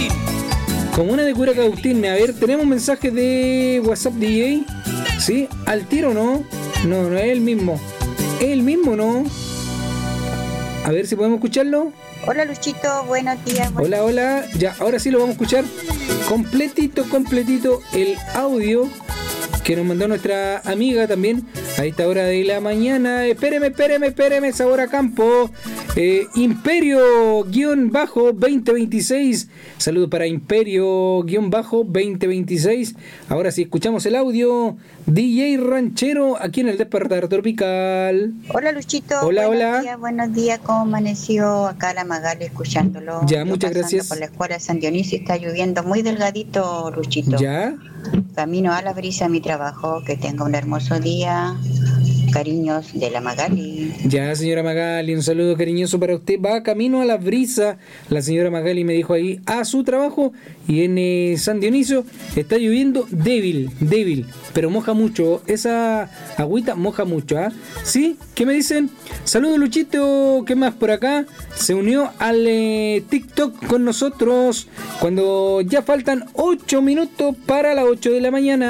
Comuna de Curacautín. A ver, tenemos mensajes de WhatsApp DJ. ¿Sí? ¿Al tiro no? No, no es el mismo. ¿Es el mismo no? A ver si podemos escucharlo. Hola Luchito, buenos días. Hola, hola. Ya, ahora sí lo vamos a escuchar. Completito el audio que nos mandó nuestra amiga también a esta hora de la mañana. Espéreme, Sabor a Campo. Imperio-2026. Saludos para Imperio-2026. Ahora sí, escuchamos el audio. DJ Ranchero aquí en el Despertar Tropical. Hola Luchito. Hola. Buenos días. ¿Cómo amaneció acá la Magali escuchándolo? Ya, muchas gracias. Por la escuela de San Dionisio está lloviendo muy delgadito, Luchito. Ya. Camino a la brisa a mi trabajo. Que tenga un hermoso día. Cariños de la Magali. Ya, señora Magali, un saludo cariñoso para usted. Va camino a la brisa. La señora Magali me dijo ahí a su trabajo. Y en San Dionisio está lloviendo débil, pero moja mucho. Esa agüita moja mucho, ¿ah? ¿Sí? ¿Qué me dicen? Saludos, Luchito. ¿Qué más por acá? Se unió al TikTok con nosotros cuando ya faltan 8 minutos para las 8 de la mañana.